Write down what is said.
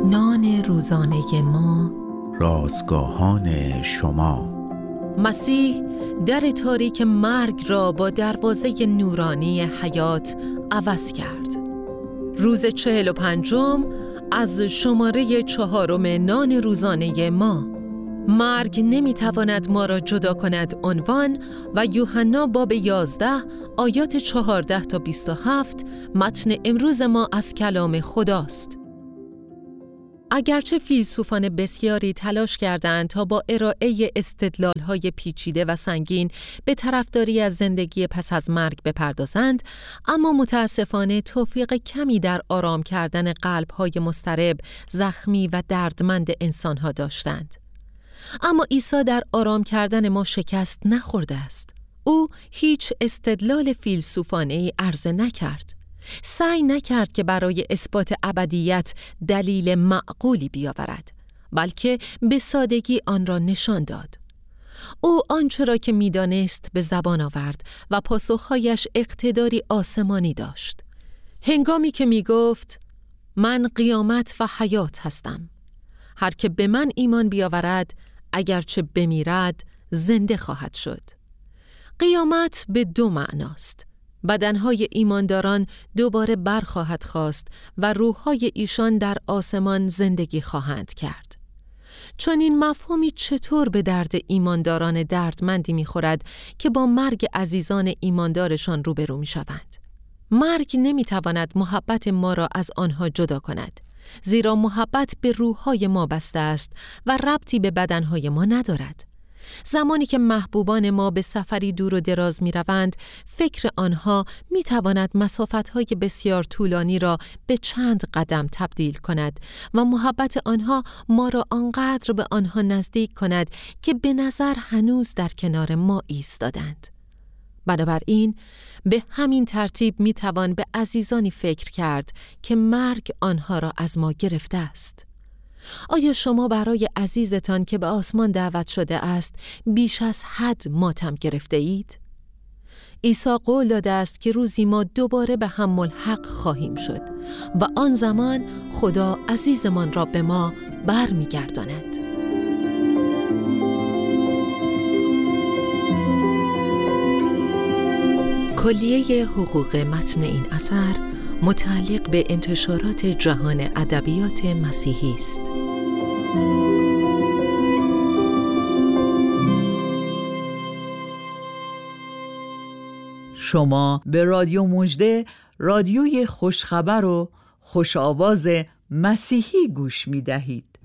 نان روزانه ما، رازگاهان شما. مسیح در تاریک مرگ را با دروازه نورانی حیات عوض کرد. روز 45 از شماره 4 نان روزانه ما. مرگ نمیتواند ما را جدا کند عنوان و یوحنا باب 11 آیات 14 تا 27 متن امروز ما از کلام خداست. اگرچه فیلسوفان بسیاری تلاش کردند تا با ارائه استدلال‌های پیچیده و سنگین به طرفداری از زندگی پس از مرگ بپردازند، اما متاسفانه توفیق کمی در آرام کردن قلب‌های مضطرب، زخمی و دردمند انسان‌ها داشتند. اما عیسی در آرام کردن ما شکست نخورده است. او هیچ استدلال فیلسوفانه‌ای عرضه نکرد. سعی نکرد که برای اثبات ابدیت دلیل معقولی بیاورد، بلکه به سادگی آن را نشان داد. او آنچه را که می‌دانست به زبان آورد و پاسخهایش اقتداری آسمانی داشت. هنگامی که می‌گفت من قیامت و حیات هستم، هر که به من ایمان بیاورد اگرچه بمیرد زنده خواهد شد. قیامت به دو معناست. بدنهای ایمانداران دوباره برخواهد خاست و روحهای ایشان در آسمان زندگی خواهند کرد. چون این مفهومی چطور به درد ایمانداران دردمندی می‌خورد که با مرگ عزیزان ایماندارشان روبرو می‌شوند؟ مرگ نمی‌تواند محبت ما را از آنها جدا کند، زیرا محبت به روحهای ما بسته است و ربطی به بدنهای ما ندارد. زمانی که محبوبان ما به سفری دور و دراز می روند، فکر آنها می تواند مسافتهای بسیار طولانی را به چند قدم تبدیل کند و محبت آنها ما را آنقدر به آنها نزدیک کند که به نظر هنوز در کنار ما ایستادند. بنابراین به همین ترتیب می توان به عزیزانی فکر کرد که مرگ آنها را از ما گرفته است. آیا شما برای عزیزتان که به آسمان دعوت شده است بیش از حد ماتم گرفته اید؟ عیسی قول داده است که روزی ما دوباره به هم ملحق خواهیم شد و آن زمان خدا عزیزمان را به ما برمیگرداند. کلیه حقوق متن این اثر متعلق به انتشارات جهان ادبیات مسیحی است. شما به رادیو مژده، رادیوی خوشخبر و خوش آواز مسیحی گوش می دهید.